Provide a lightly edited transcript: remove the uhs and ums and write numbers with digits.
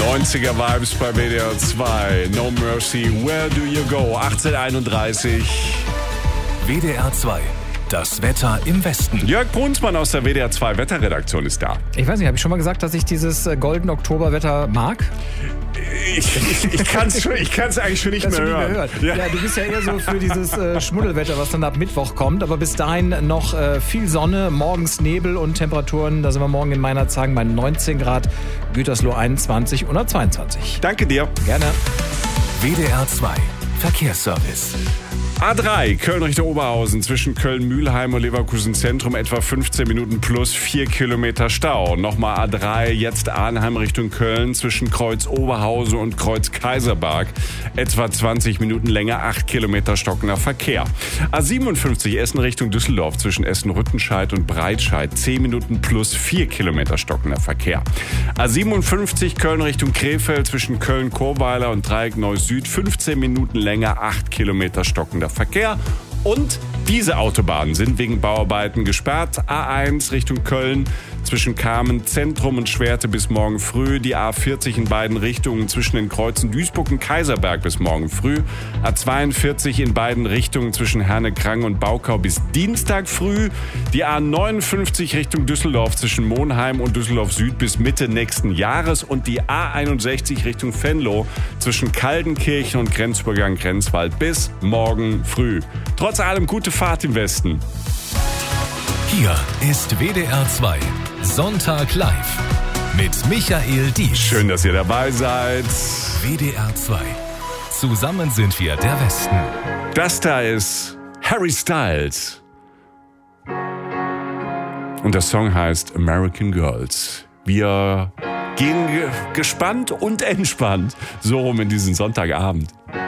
90er Vibes bei WDR 2. No Mercy, Where Do You Go? 18:31. WDR 2. Das Wetter im Westen. Jörg Brunsmann aus der WDR 2 Wetterredaktion ist da. Ich weiß nicht, habe ich schon mal gesagt, dass ich dieses Golden Oktoberwetter mag? Ich kann es eigentlich schon nicht mehr hören. Ja, du bist ja eher so für dieses Schmuddelwetter, was dann ab Mittwoch kommt. Aber bis dahin noch viel Sonne, morgens Nebel und Temperaturen. Da sind wir morgen in Meinerzhagen bei 19 Grad, Gütersloh 21 oder 22. Danke dir. Gerne. WDR 2. Verkehrsservice. A3, Köln Richtung Oberhausen, zwischen Köln-Mühlheim und Leverkusen Zentrum etwa 15 Minuten plus 4 Kilometer Stau. Nochmal A3, jetzt Arnheim Richtung Köln, zwischen Kreuz Oberhausen und Kreuz Kaiserberg etwa 20 Minuten länger, 8 Kilometer stockender Verkehr. A57 Essen Richtung Düsseldorf, zwischen Essen-Rüttenscheid und Breitscheid 10 Minuten plus 4 Kilometer stockender Verkehr. A57 Köln Richtung Krefeld, zwischen Köln-Chorweiler und Dreieck Neuss Süd 15 Minuten länger, 8 Kilometer stockender Verkehr. Und diese Autobahnen sind wegen Bauarbeiten gesperrt. A1 Richtung Köln, zwischen Kamen Zentrum und Schwerte bis morgen früh. Die A40 in beiden Richtungen zwischen den Kreuzen Duisburg und Kaiserberg bis morgen früh. A42 in beiden Richtungen zwischen Herne-Krang und Baukau bis Dienstag früh. Die A59 Richtung Düsseldorf zwischen Monheim und Düsseldorf Süd bis Mitte nächsten Jahres. Und die A61 Richtung Venlo zwischen Kaldenkirchen und Grenzübergang Grenzwald bis morgen früh. Trotz allem gute Fahrt im Westen. Hier ist WDR 2. Sonntag live mit Michael Dietz. Schön, dass ihr dabei seid. WDR 2. Zusammen sind wir der Westen. Das da ist Harry Styles. Und der Song heißt American Girls. Wir gehen gespannt und entspannt so rum in diesen Sonntagabend.